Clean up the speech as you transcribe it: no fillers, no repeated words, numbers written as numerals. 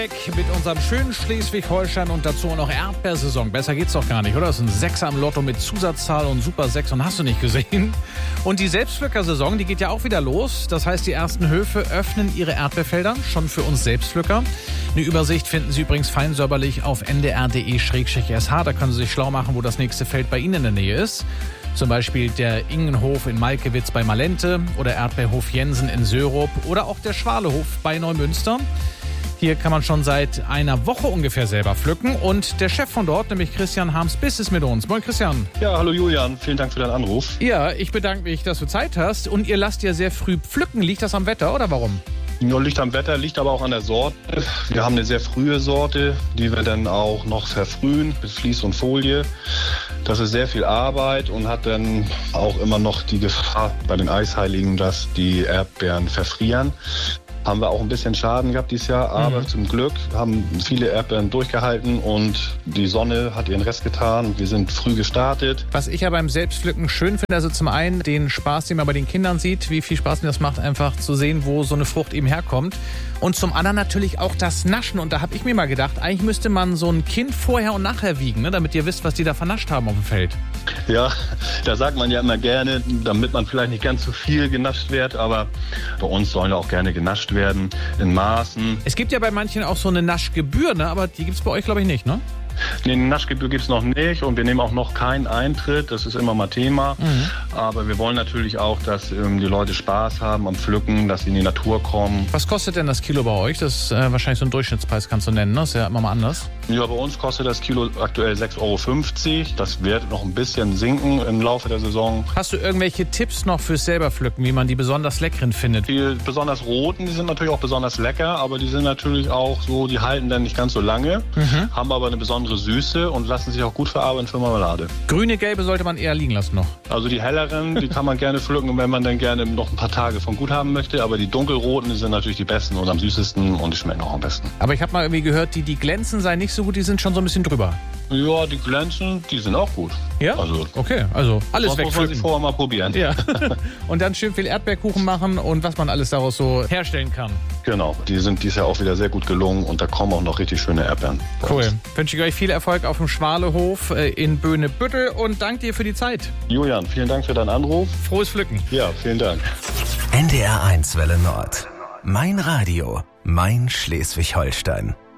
Mit unserem schönen Schleswig-Holstein und dazu auch noch Erdbeersaison. Besser geht's doch gar nicht, oder? Das ist ein Sechser im Lotto mit Zusatzzahl und Super 6 und hast du nicht gesehen. Und die Selbstpflückersaison, die geht ja auch wieder los. Das heißt, die ersten Höfe öffnen ihre Erdbeerfelder schon für uns Selbstpflücker. Eine Übersicht finden Sie übrigens feinsäuberlich auf ndr.de/sh. Da können Sie sich schlau machen, wo das nächste Feld bei Ihnen in der Nähe ist. Zum Beispiel der Ingenhof in Malkewitz bei Malente oder Erdbeerhof Jensen in Sörup oder auch der Schwalehof bei Neumünster. Hier kann man schon seit einer Woche ungefähr selber pflücken. Und der Chef von dort, nämlich Christian Harms-Biss, ist mit uns. Moin Christian. Ja, hallo Julian. Vielen Dank für deinen Anruf. Ja, ich bedanke mich, dass du Zeit hast. Und ihr lasst ja sehr früh pflücken. Liegt das am Wetter oder warum? Nur liegt am Wetter, liegt aber auch an der Sorte. Wir haben eine sehr frühe Sorte, die wir dann auch noch verfrühen mit Vlies und Folie. Das ist sehr viel Arbeit und hat dann auch immer noch die Gefahr bei den Eisheiligen, dass die Erdbeeren verfrieren. Haben wir auch ein bisschen Schaden gehabt dieses Jahr, aber zum Glück haben viele Erdbeeren durchgehalten und die Sonne hat ihren Rest getan. Wir sind früh gestartet. Was ich ja beim Selbstpflücken schön finde, also zum einen den Spaß, den man bei den Kindern sieht, wie viel Spaß mir das macht, einfach zu sehen, wo so eine Frucht eben herkommt. Und zum anderen natürlich auch das Naschen. Und da habe ich mir mal gedacht, eigentlich müsste man so ein Kind vorher und nachher wiegen, ne, damit ihr wisst, was die da vernascht haben auf dem Feld. Ja, da sagt man ja immer gerne, damit man vielleicht nicht ganz so viel genascht wird, aber bei uns sollen auch gerne genascht werden, in Maßen. Es gibt ja bei manchen auch so eine Naschgebühr, ne, aber die gibt es bei euch, glaube ich, nicht, ne? Nee, eine Naschgebühr gibt es noch nicht und wir nehmen auch noch keinen Eintritt, das ist immer mal Thema. Aber wir wollen natürlich auch, dass die Leute Spaß haben am Pflücken, dass sie in die Natur kommen. Was kostet denn das Kilo bei euch? Das ist wahrscheinlich so ein Durchschnittspreis, kannst du nennen, ne? Das ist ja immer mal anders. Ja, bei uns kostet das Kilo aktuell 6,50 €. Das wird noch ein bisschen sinken im Laufe der Saison. Hast du irgendwelche Tipps noch fürs selber Pflücken, wie man die besonders leckeren findet? Die besonders roten, die sind natürlich auch besonders lecker, aber die sind natürlich auch so, die halten dann nicht ganz so lange, haben aber eine besondere Süße und lassen sich auch gut verarbeiten für Marmelade. Grüne, gelbe sollte man eher liegen lassen noch. Also die helleren, die kann man gerne pflücken, wenn man dann gerne noch ein paar Tage von gut haben möchte, aber die dunkelroten, die sind natürlich die besten und am süßesten und die schmecken auch am besten. Aber ich habe mal irgendwie gehört, die glänzen, seien nicht so gut, die sind schon so ein bisschen drüber. Ja, die glänzen, die sind auch gut. Ja? Also, okay, also alles wegpflücken. Muss man sich vorher mal probieren. Ja. Und dann schön viel Erdbeerkuchen machen und was man alles daraus so herstellen kann. Genau, die sind dieses Jahr auch wieder sehr gut gelungen und da kommen auch noch richtig schöne Erdbeeren. Cool. Wünsche ich euch viel Erfolg auf dem Schwalehof in Böhne-Büttel und danke dir für die Zeit. Julian, vielen Dank für deinen Anruf. Frohes Pflücken. Ja, vielen Dank. NDR 1 Welle Nord. Mein Radio, mein Schleswig-Holstein.